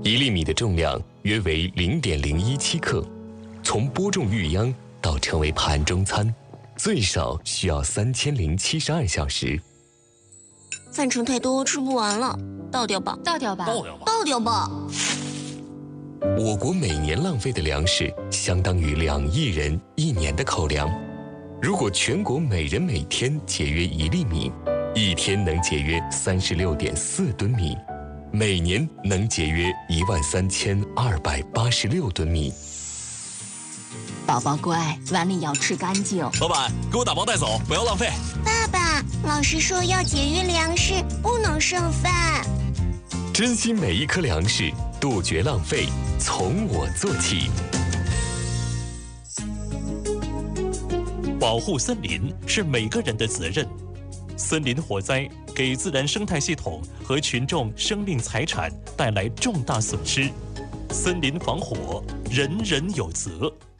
1粒米的重量约为0.017克，从播种育秧到成为盘中餐，最少需要3072小时。 饭盛太多，吃不完了，倒掉吧， 倒掉吧， 倒掉吧。 我国每年浪费的粮食相当于2亿人1年的口粮。如果全国每人每天节约1粒米，一天能节约36.4吨米，每年能节约13286吨米。 宝宝乖，碗里要吃干净。 老板，给我打包带走，不要浪费。 爸爸，老师说要节约粮食，不能剩饭。 珍惜每一颗粮食，杜绝浪费，从我做起。 保护森林是每个人的责任。森林火灾给自然生态系统和群众生命财产带来重大损失，森林防火，人人有责。